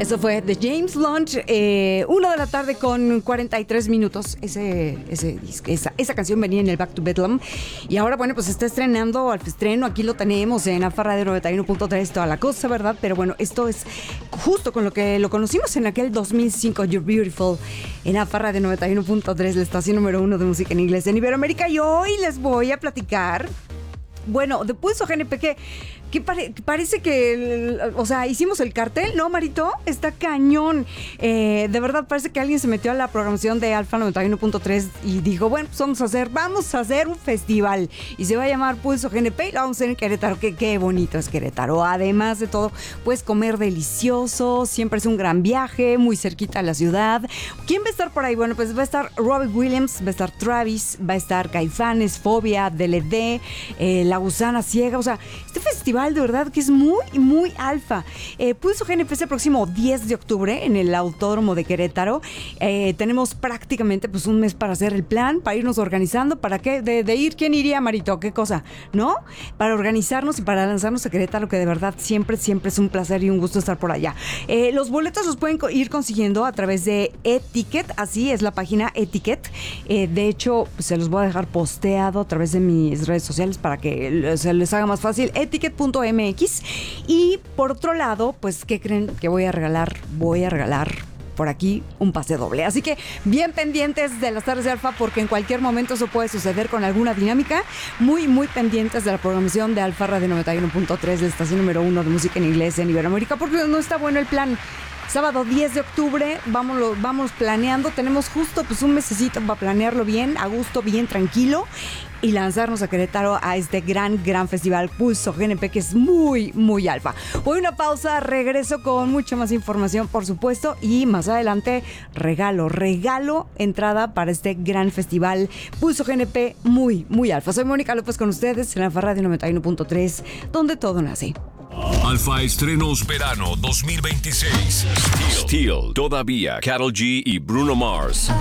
Eso fue de James Blunt, 1 de la tarde con 43 minutos. Esa canción venía en el Back to Bedlam. Y ahora, bueno, pues está estrenando al estreno. Aquí lo tenemos en AFA Radio 91.3, toda la cosa, ¿verdad? Pero bueno, esto es justo con lo que lo conocimos en aquel 2005, You're Beautiful, en AFA Radio 91.3, la estación número 1 de música en inglés en Iberoamérica. Y hoy les voy a platicar, bueno, de Pulso GNP, que parece que, o sea, hicimos el cartel, ¿no, Marito? Está cañón. De verdad, parece que alguien se metió a la programación de Alfa 91.3 y dijo, bueno, pues vamos a hacer un festival. Y se va a llamar Pulso GNP y lo vamos a hacer en Querétaro. Qué bonito es Querétaro. Además de todo, puedes comer delicioso, siempre es un gran viaje, muy cerquita a la ciudad. ¿Quién va a estar por ahí? Bueno, pues va a estar Robbie Williams, va a estar Travis, va a estar Caifanes, Fobia, DLD, La Gusana Ciega. O sea, este festival de verdad que es muy, muy alfa. Pulso GNP es el próximo 10 de octubre en el Autódromo de Querétaro. Tenemos prácticamente pues un mes para hacer el plan, para irnos organizando. ¿Para qué? De ir, ¿quién iría, Marito? ¿Qué cosa? ¿No? Para organizarnos y para lanzarnos a Querétaro, que de verdad siempre es un placer y un gusto estar por allá. Los boletos los pueden ir consiguiendo a través de Eticket, así es la página Eticket. De hecho, pues, se los voy a dejar posteado a través de mis redes sociales para que se les haga más fácil. Eticket.mx. Y por otro lado, pues, ¿qué creen que voy a regalar? Voy a regalar por aquí un pase doble. Así que bien pendientes de las tardes de Alfa, porque en cualquier momento eso puede suceder con alguna dinámica. Muy, muy pendientes de la programación de Alfa Radio 91.3, la estación número 1 de música en inglés en Iberoamérica, porque no está bueno el plan. Sábado 10 de octubre, vamos planeando. Tenemos justo pues un mesecito para planearlo bien, a gusto, bien tranquilo, y lanzarnos a Querétaro a este gran festival Pulso GNP, que es muy, muy alfa. Voy a una pausa, regreso con mucha más información, por supuesto, y más adelante regalo entrada para este gran festival Pulso GNP muy, muy alfa. Soy Mónica López con ustedes en Alfa Radio 91.3, donde todo nace. Alfa Estrenos Verano 2026. Steel, todavía, Karol G y Bruno Mars.